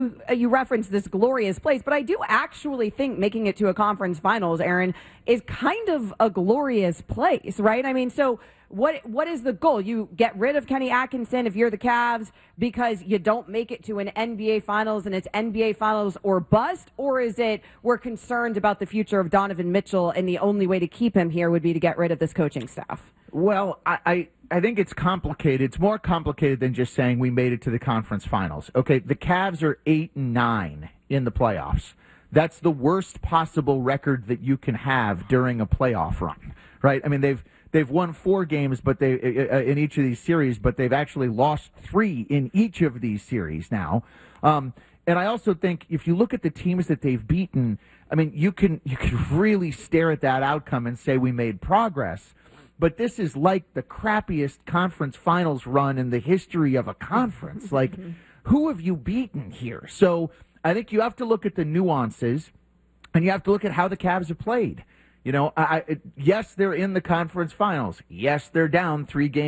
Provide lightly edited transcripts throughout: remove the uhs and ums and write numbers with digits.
you referenced this glorious place, but I do actually think making it to a conference finals, Aaron, is kind of a glorious place, right? I mean, so what is the goal? You get rid of Kenny Atkinson if you're the Cavs because you don't make it to an NBA finals and it's NBA finals or bust? Or is it we're concerned about the future of Donovan Mitchell and the only way to keep him here would be to get rid of this coaching staff? Well, I think it's complicated. It's more complicated than just saying we made it to the conference finals. Okay, the Cavs are 8-9 in the playoffs. That's the worst possible record that you can have during a playoff run, right? I mean, they've won 4 games, but they in each of these series, but they've actually lost 3 in each of these series now. And I also think if you look at the teams that they've beaten, I mean, you can really stare at that outcome and say we made progress. But this is like the crappiest conference finals run in the history of a conference. Like, who have you beaten here? So I think you have to look at the nuances, and you have to look at how the Cavs have played. You know, yes, they're in the conference finals. Yes, they're down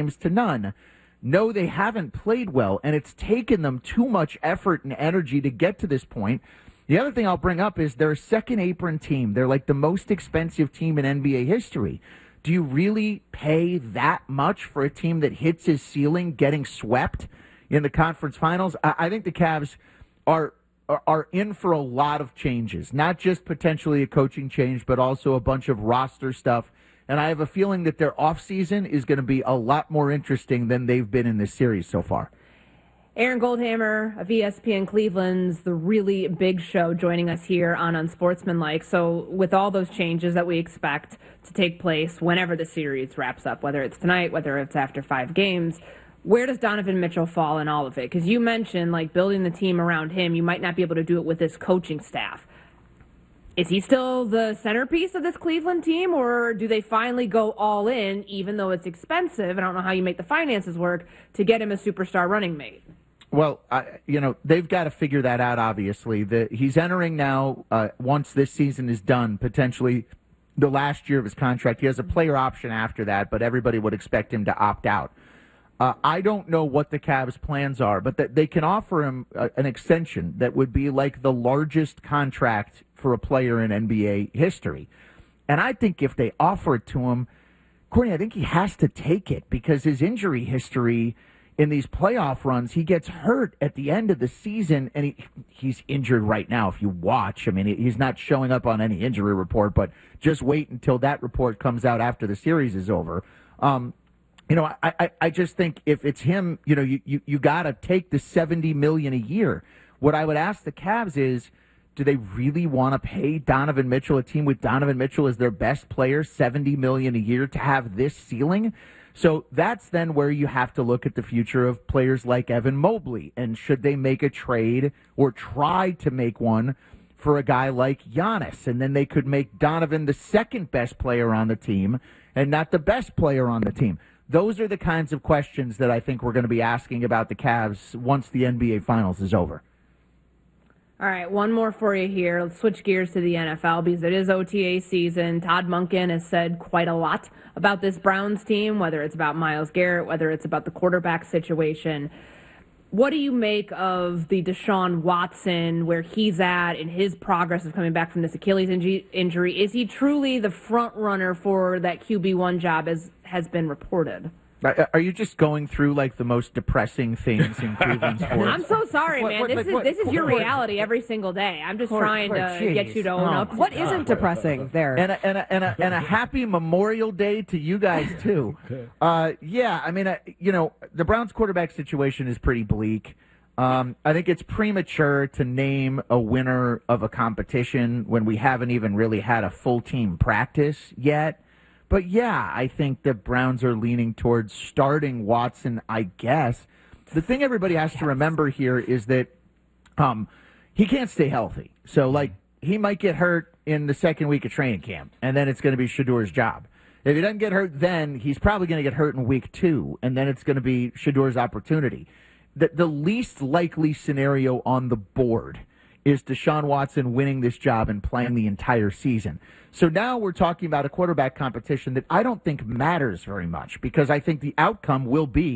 3-0. No, they haven't played well, and it's taken them too much effort and energy to get to this point. The other thing I'll bring up is they're a second apron team. They're like the most expensive team in NBA history. Do you really pay that much for a team that hits his ceiling getting swept in the conference finals? I think the Cavs are in for a lot of changes, not just potentially a coaching change, but also a bunch of roster stuff. And I have a feeling that their offseason is going to be a lot more interesting than they've been in this series so far. Aaron Goldhammer of ESPN Cleveland's The Really Big Show joining us here on Unsportsmanlike. So with all those changes that we expect to take place whenever the series wraps up, whether it's tonight, whether it's after 5 games, where does Donovan Mitchell fall in all of it? Because you mentioned like building the team around him. You might not be able to do it with this coaching staff. Is he still the centerpiece of this Cleveland team, or do they finally go all in, even though it's expensive? I don't know how you make the finances work to get him a superstar running mate. Well, they've got to figure that out, obviously. He's entering now, once this season is done, potentially the last year of his contract. He has a player option after that, but everybody would expect him to opt out. I don't know what the Cavs' plans are, but that they can offer him an extension that would be like the largest contract for a player in NBA history. And I think if they offer it to him, Courtney, I think he has to take it because his injury history in these playoff runs, he gets hurt at the end of the season, and he's injured right now if you watch. I mean, he's not showing up on any injury report, but just wait until that report comes out after the series is over. I just think if it's him, you got to take the $70 million a year. What I would ask the Cavs is, do they really want to pay Donovan Mitchell, a team with Donovan Mitchell as their best player, $70 million a year to have this ceiling? So that's then where you have to look at the future of players like Evan Mobley. And should they make a trade or try to make one for a guy like Giannis? And then they could make Donovan the second best player on the team and not the best player on the team. Those are the kinds of questions that I think we're going to be asking about the Cavs once the NBA Finals is over. All right, one more for you here. Let's switch gears to the NFL because it is OTA season. Todd Monken has said quite a lot about this Browns team, whether it's about Myles Garrett, whether it's about the quarterback situation. What do you make of the Deshaun Watson, where he's at and his progress of coming back from this Achilles injury? Is he truly the front runner for that QB1 job as has been reported? Are you just going through like the most depressing things in Cleveland sports? I'm so sorry, man. This is your reality every single day. I'm just trying to get you to own up. What isn't depressing there? And a happy Memorial Day to you guys too. Yeah, I mean, the Browns quarterback situation is pretty bleak. I think it's premature to name a winner of a competition when we haven't even really had a full team practice yet. But, yeah, I think the Browns are leaning towards starting Watson, I guess. The thing everybody has to remember here is that he can't stay healthy. So, he might get hurt in the second week of training camp, and then it's going to be Shedur's job. If he doesn't get hurt then, he's probably going to get hurt in week 2, and then it's going to be Shedur's opportunity. The least likely scenario on the board is Deshaun Watson winning this job and playing the entire season. So now we're talking about a quarterback competition that I don't think matters very much because I think the outcome will be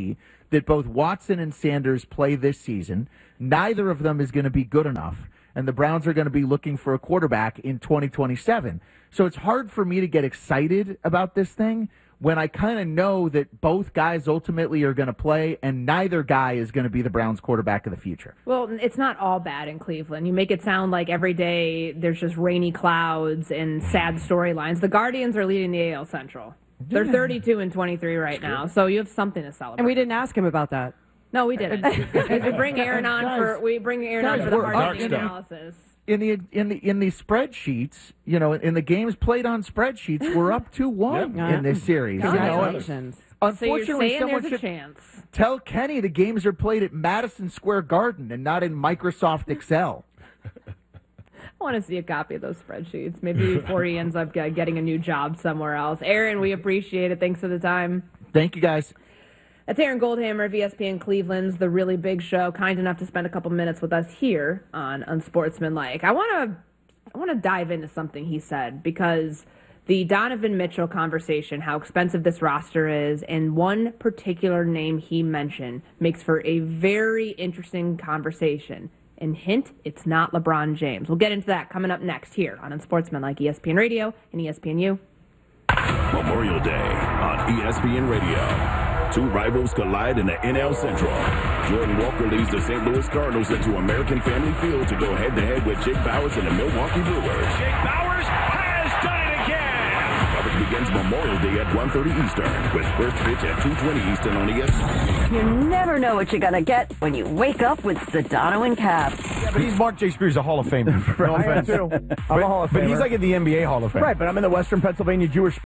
that both Watson and Sanders play this season. Neither of them is going to be good enough, and the Browns are going to be looking for a quarterback in 2027. So it's hard for me to get excited about this thing when I kind of know that both guys ultimately are going to play, and neither guy is going to be the Browns quarterback of the future. Well, it's not all bad in Cleveland. You make it sound like every day there's just rainy clouds and sad storylines. The Guardians are leading the AL Central. They're 32-23 right now, so you have something to celebrate. And we didn't ask him about that. No, we didn't. we bring Aaron on for the hard hitting analysis. In the spreadsheets, in the games played on spreadsheets, we're up 2-1 in this series. Congratulations. Unfortunately, so someone there's a should chance. tell Kenny the games are played at Madison Square Garden and not in Microsoft Excel. I want to see a copy of those spreadsheets. Maybe before he ends up getting a new job somewhere else. Aaron, we appreciate it. Thanks for the time. Thank you, guys. That's Aaron Goldhammer of ESPN Cleveland's The Really Big Show, kind enough to spend a couple minutes with us here on Unsportsmanlike. I want to dive into something he said, because the Donovan Mitchell conversation, how expensive this roster is, and one particular name he mentioned makes for a very interesting conversation. And hint, it's not LeBron James. We'll get into that coming up next here on Unsportsmanlike, ESPN Radio and ESPNU. Memorial Day on ESPN Radio. Two rivals collide in the NL Central. Jordan Walker leads the St. Louis Cardinals into American Family Field to go head-to-head with Jake Bauers and the Milwaukee Brewers. Jake Bauers has done it again! Coverage begins Memorial Day at 1:30 Eastern, with first pitch at 2:20 Eastern on ESPN. You never know what you're going to get when you wake up with Sedano and Cap. Yeah, but he's Mark J. Spears, a Hall of Famer. No offense. I'm a Hall of Famer. But he's like in the NBA Hall of Fame. Right, but I'm in the Western Pennsylvania Jewish